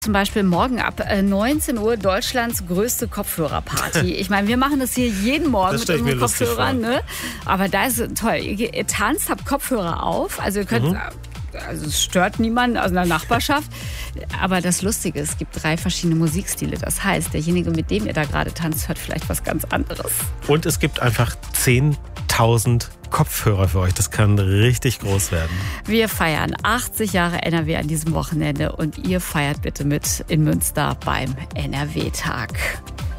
Zum Beispiel morgen ab 19 Uhr Deutschlands größte Kopfhörerparty. Ich meine, wir machen das hier jeden Morgen mit unseren Kopfhörern. Ne? Aber da ist es toll. Ihr tanzt, habt Kopfhörer auf. Also ihr könnt, also es stört niemanden aus einer Nachbarschaft. Aber das Lustige ist, es gibt 3 verschiedene Musikstile. Das heißt, derjenige, mit dem ihr da gerade tanzt, hört vielleicht was ganz anderes. Und es gibt einfach 10.000 Kopfhörer für euch. Das kann richtig groß werden. Wir feiern 80 Jahre NRW an diesem Wochenende und ihr feiert bitte mit in Münster beim NRW-Tag.